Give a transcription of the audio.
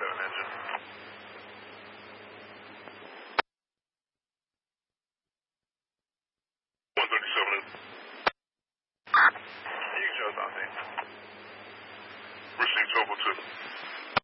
engine. 137. You chose on me. Received 1202.